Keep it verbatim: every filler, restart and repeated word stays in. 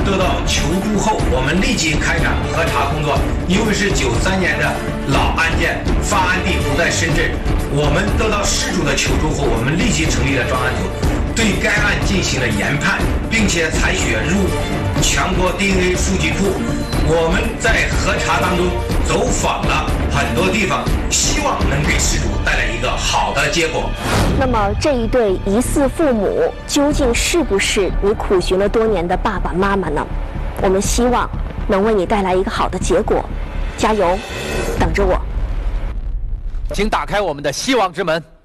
得到求助后，我们立即开展核查工作。因为是九三年的老案件，发案地不在深圳，我们得到事主的求助后，我们立即成立了专案组，对该案进行了研判，并且采血入全国 D N A 数据库。我们在核查当中走访了很多地方，希望能给事主带来一个好的结果。 那么这一对疑似父母究竟是不是你苦寻了多年的爸爸妈妈呢？我们希望能为你带来一个好的结果，加油，等着我。 请打开我们的希望之门。